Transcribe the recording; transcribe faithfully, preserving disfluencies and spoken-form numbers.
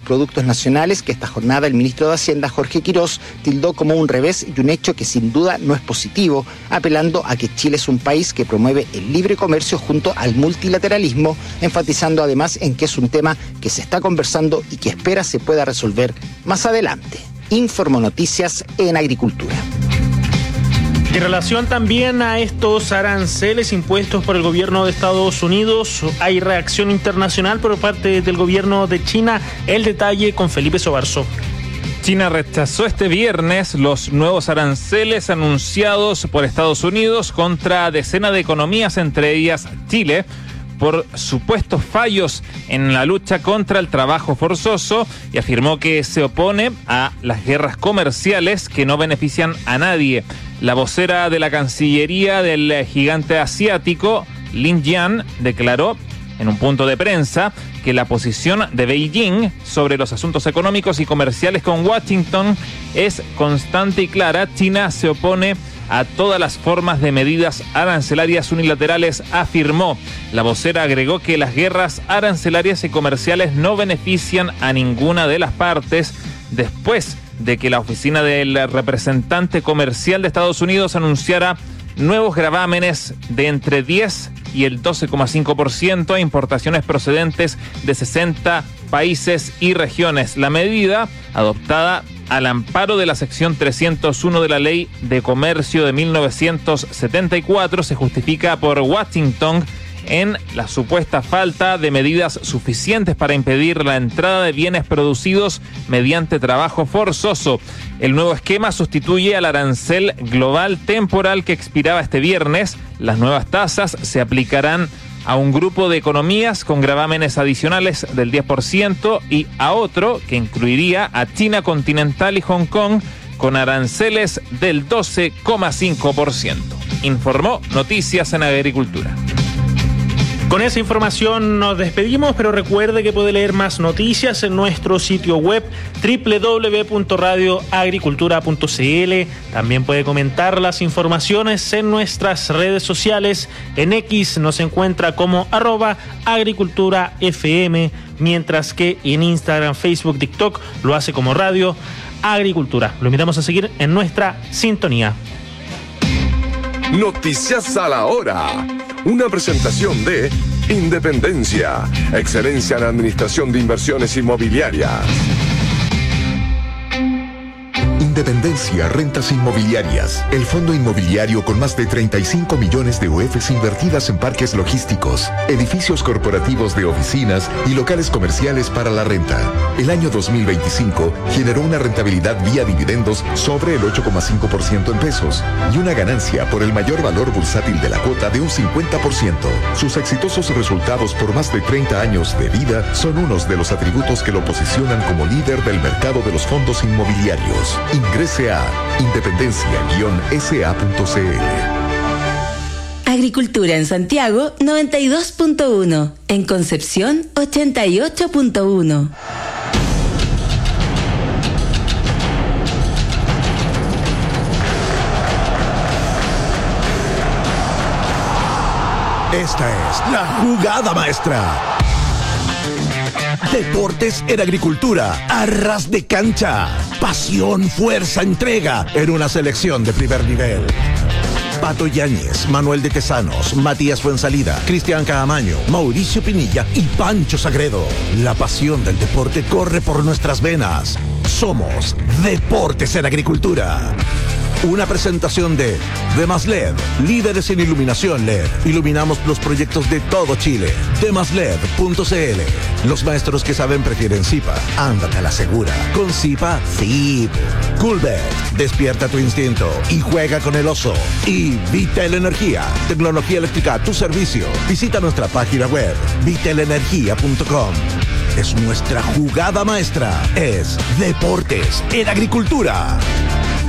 productos nacionales que esta jornada el ministro de Hacienda, Jorge Quirós, tildó como un revés y un hecho que sin duda no es positivo, apelando a que Chile es un país que promueve el libre comercio junto al multilateralismo, enfatizando además en que es un tema que se está conversando y que espera se pueda resolver más adelante. Informo Noticias en Agricultura. En relación también a estos aranceles impuestos por el gobierno de Estados Unidos, hay reacción internacional por parte del gobierno de China. El detalle con Felipe Sobarzo. China rechazó este viernes los nuevos aranceles anunciados por Estados Unidos contra decenas de economías, entre ellas Chile, por supuestos fallos en la lucha contra el trabajo forzoso, y afirmó que se opone a las guerras comerciales que no benefician a nadie. La vocera de la Cancillería del gigante asiático, Lin Jian, declaró en un punto de prensa que la posición de Beijing sobre los asuntos económicos y comerciales con Washington es constante y clara. China se opone a todas las formas de medidas arancelarias unilaterales, afirmó. La vocera agregó que las guerras arancelarias y comerciales no benefician a ninguna de las partes, después de que la oficina del representante comercial de Estados Unidos anunciara nuevos gravámenes de entre diez y el doce coma cinco por ciento a importaciones procedentes de sesenta países y regiones. La medida, adoptada al amparo de la sección trescientos uno de la Ley de Comercio de mil novecientos setenta y cuatro, se justifica por Washington en la supuesta falta de medidas suficientes para impedir la entrada de bienes producidos mediante trabajo forzoso. El nuevo esquema sustituye al arancel global temporal que expiraba este viernes. Las nuevas tasas se aplicarán a un grupo de economías con gravámenes adicionales del diez por ciento y a otro que incluiría a China continental y Hong Kong con aranceles del doce coma cinco por ciento. Informó Noticias en Agricultura. Con esa información nos despedimos, pero recuerde que puede leer más noticias en nuestro sitio web doble u doble u doble u punto radio agricultura punto c l. También puede comentar las informaciones en nuestras redes sociales. En X nos encuentra como arroba agricultura F M, mientras que en Instagram, Facebook, TikTok lo hace como Radio Agricultura. Lo invitamos a seguir en nuestra sintonía. Noticias a la hora. Una presentación de Independencia, excelencia en administración de inversiones inmobiliarias. Independencia Rentas Inmobiliarias, el fondo inmobiliario con más de treinta y cinco millones de U Fs invertidas en parques logísticos, edificios corporativos de oficinas y locales comerciales para la renta. El año dos mil veinticinco generó una rentabilidad vía dividendos sobre el ocho coma cinco por ciento en pesos y una ganancia por el mayor valor bursátil de la cuota de un cincuenta por ciento. Sus exitosos resultados por más de treinta años de vida son unos de los atributos que lo posicionan como líder del mercado de los fondos inmobiliarios. Ingrese a independencia guion s a punto c l. Agricultura en Santiago noventa y dos punto uno, en Concepción ochenta y ocho punto uno. Esta es la jugada maestra. Deportes en agricultura, a ras de cancha. Pasión, fuerza, entrega en una selección de primer nivel. Pato Yáñez, Manuel de Tesanos, Matías Fuensalida, Cristian Caamaño, Mauricio Pinilla y Pancho Sagredo. La pasión del deporte corre por nuestras venas. Somos Deportes en Agricultura. Una presentación de Demas L E D, líderes en iluminación L E D. Iluminamos los proyectos de todo Chile. demas l e d punto c l. Los maestros que saben prefieren Zipa. Ándate a la segura. Con Zipa, sí. Coolbet, despierta tu instinto y juega con el oso. Y Vitel Energía, tecnología eléctrica a tu servicio. Visita nuestra página web, vitel energía punto com. Es nuestra jugada maestra. Es Deportes en Agricultura.